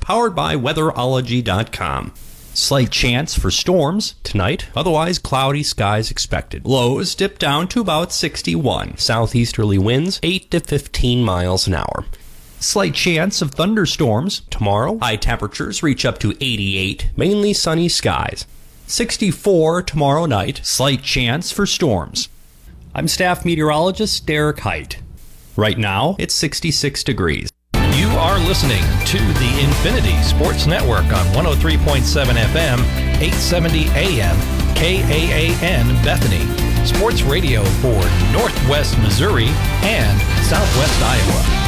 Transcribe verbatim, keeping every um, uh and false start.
powered by weatherology dot com. Slight chance for storms tonight, otherwise cloudy skies expected. Lows dip down to about sixty-one. Southeasterly winds eight to fifteen miles an hour. Slight chance of thunderstorms tomorrow. High temperatures reach up to eighty-eight, mainly sunny skies. sixty-four tomorrow night. Slight chance for storms. I'm staff meteorologist Derek Height. Right now, it's sixty-six degrees. You are listening to the Infinity Sports Network on one oh three point seven F M, eight seventy A M, K A A N Bethany. Sports radio for Northwest Missouri and Southwest Iowa.